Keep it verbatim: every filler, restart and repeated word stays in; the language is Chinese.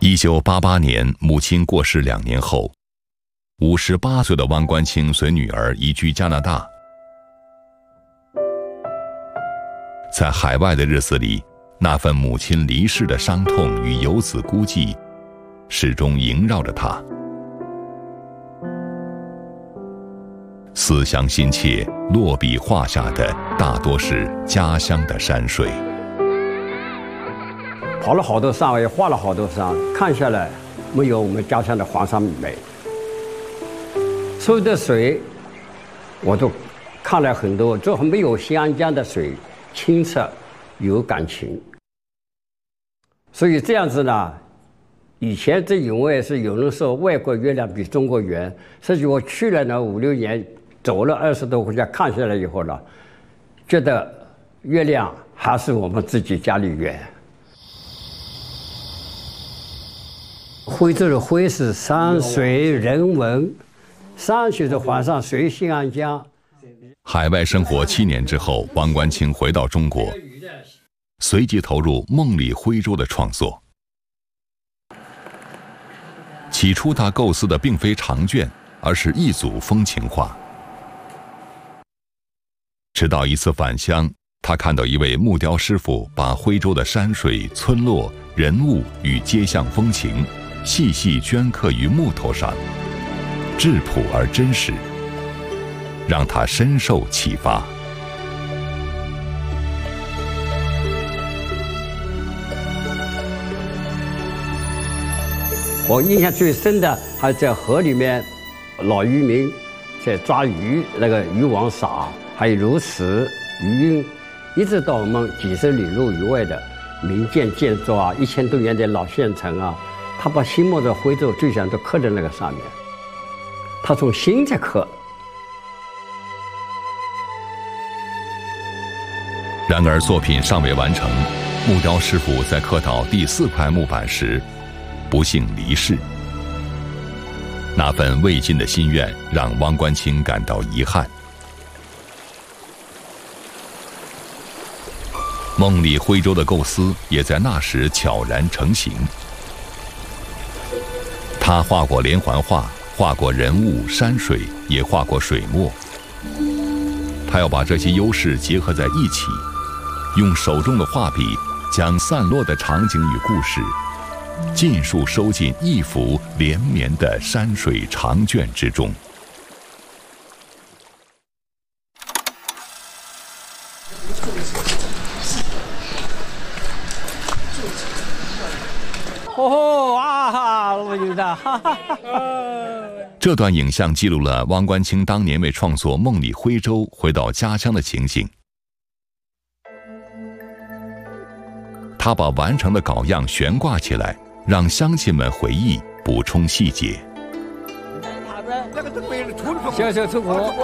一九八八年，母亲过世两年后，五十八岁的汪观清随女儿移居加拿大。在海外的日子里，那份母亲离世的伤痛与游子孤寂，始终萦绕着他。思乡心切，落笔画下的大多是家乡的山水。 跑了好多山，也画了好多山，看下来没有我们家乡的黄山美。所有的水，我都看了很多，就没有新安江的水清澈有感情。所以这样子呢，以前这因为是有人说外国月亮比中国圆，实际我去了呢五六年，走了二十多个国家，看下来以后呢，觉得月亮还是我们自己家里圆。徽州的徽是山水人文，山水的环上水新安江。 海外生活七年之后，汪观清回到中国，随即投入《梦里徽州》的创作。起初他构思的并非长卷，而是一组风情画。直到一次返乡，他看到一位木雕师傅把徽州的山水、村落、人物与街巷风情细细镌刻于木头上，质朴而真实，让他深受启发。 我印象最深的还在河里面，老渔民在抓鱼，那个渔网撒，还有如此鱼鹰，一直到我们几十里路以外的民间建筑啊，一千多年的老县城啊，他把心目的徽州最想都刻在那个上面，他从心在刻。 然而作品尚未完成，木雕师傅在刻到第四块木板时，不幸离世。那份未尽的心愿让汪观清感到遗憾。梦里徽州的构思也在那时悄然成型。他画过连环画，画过人物、山水，也画过水墨。他要把这些优势结合在一起，用手中的画笔将散落的场景与故事尽数收进一幅连绵的山水长卷之中。 哦啊，我觉得，哈哈哈。 这段影像记录了汪观清当年为创作《梦里徽州》回到家乡的情景。他把完成的稿样悬挂起来，让乡亲们回忆，补充细节。 小小出国。